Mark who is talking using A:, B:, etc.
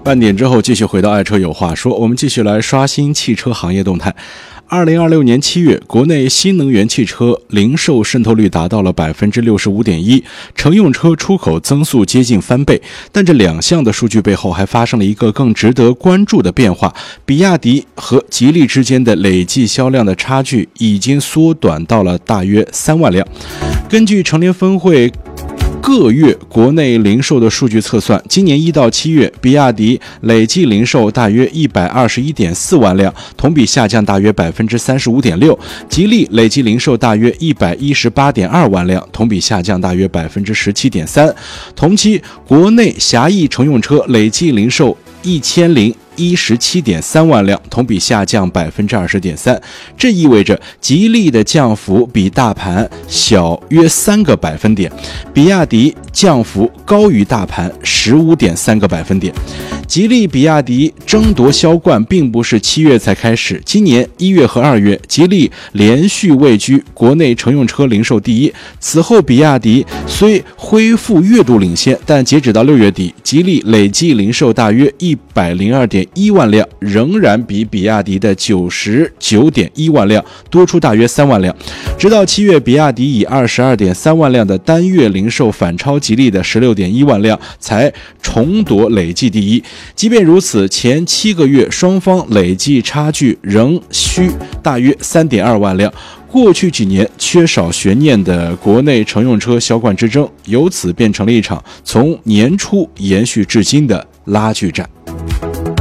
A: 半点之后继续回到爱车有话说，我们继续来刷新汽车行业动态。2026年7月，国内新能源汽车零售渗透率达到了 65.1%， 乘用车出口增速接近翻倍。但这两项的数据背后还发生了一个更值得关注的变化，比亚迪和吉利之间的累计销量的差距已经缩短到了大约3万辆。根据乘联分会各月国内零售的数据测算，今年1到7月，比亚迪累计零售大约 121.4 万辆，同比下降大约 35.6%， 吉利累计零售大约 118.2 万辆，同比下降大约 17.3%。 同期国内狭义乘用车累计零售1017.3 万辆，同比下降 20.3%。 这意味着吉利的降幅比大盘小约3个百分点，比亚迪降幅高于大盘 15.3个百分点。吉利比亚迪争夺销冠并不是7月才开始，今年1月和2月，吉利连续位居国内乘用车零售第一。此后比亚迪虽恢复月度领先，但截止到6月底，吉利累计零售大约 102.1 万辆，仍然比比亚迪的 99.1 万辆多出大约3万辆。直到7月，比亚迪以 22.3 万辆的单月零售反超吉利的 16.1 万辆，才重夺累计第一。即便如此，前7个月双方累计差距仍需大约 3.2 万辆。过去几年缺少悬念的国内乘用车销冠之争，由此变成了一场从年初延续至今的拉锯战。